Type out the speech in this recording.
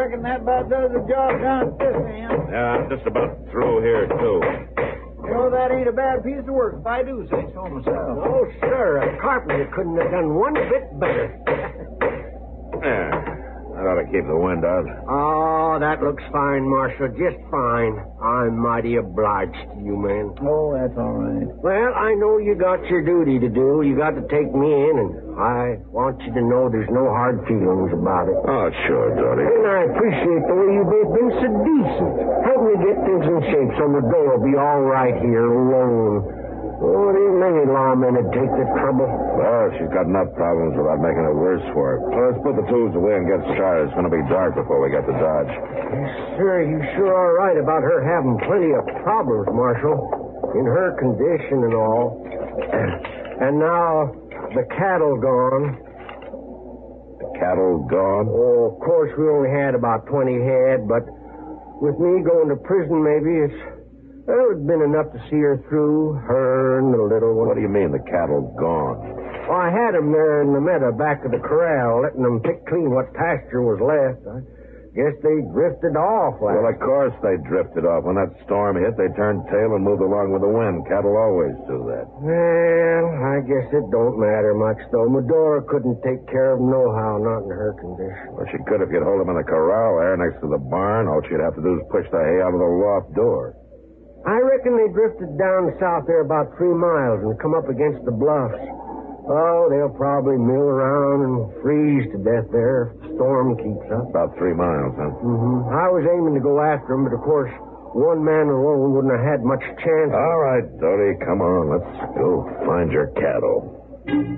reckon that about does the job down at this end. Yeah, I'm just about through here, too. You know, that ain't a bad piece of work if I do say so myself. Oh, sir, a carpenter couldn't have done one bit better. Yeah, that ought to keep the wind out. Oh, that looks fine, Marshal, just fine. I'm mighty obliged to you, man. Oh, that's all right. Well, I know you got your duty to do. You got to take me in, and I want you to know there's no hard feelings about it. Oh, sure, Dodie. And I appreciate the way you've both been so decent. Help me get things in shape so the door will be all right here alone. Oh, it ain't many lawmen would take the trouble. Well, she's got enough problems without making it worse for her. So let's put the tools away and get started. It's going to be dark before we get to Dodge. Yes, sir, you sure are right about her having plenty of problems, Marshal. In her condition and all. And now, the cattle gone. The cattle gone? Oh, of course, we only had about 20 head, but with me going to prison, maybe it's been enough to see her through, her and the little one. What do you mean, the cattle gone? Oh, I had them there in the meadow back of the corral, letting them pick clean what pasture was left. I guess they drifted off. Well, of course they drifted off. When that storm hit, they turned tail and moved along with the wind. Cattle always do that. Well, I guess it don't matter much, though. Medora couldn't take care of them nohow, not in her condition. Well, she could if you'd hold them in the corral there next to the barn. All she'd have to do is push the hay out of the loft door. I reckon they drifted down south there about 3 miles and come up against the bluffs. Oh, they'll probably mill around and freeze to death there if the storm keeps up. About 3 miles, huh? Mm-hmm. I was aiming to go after them, but of course, one man alone wouldn't have had much chance. All right, Dodie, come on. Let's go find your cattle.